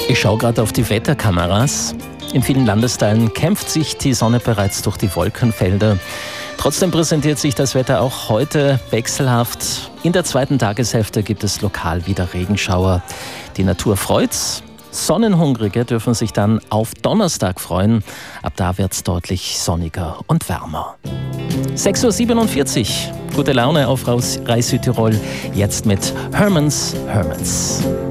Ich schaue gerade auf die Wetterkameras. In vielen Landesteilen kämpft sich die Sonne bereits durch die Wolkenfelder. Trotzdem präsentiert sich das Wetter auch heute wechselhaft. In der zweiten Tageshälfte gibt es lokal wieder Regenschauer. Die Natur freut's. Sonnenhungrige dürfen sich dann auf Donnerstag freuen. Ab da wird's deutlich sonniger und wärmer. 6:47 Uhr. Gute Laune auf Reis Südtirol. Jetzt mit Herman's Hermits.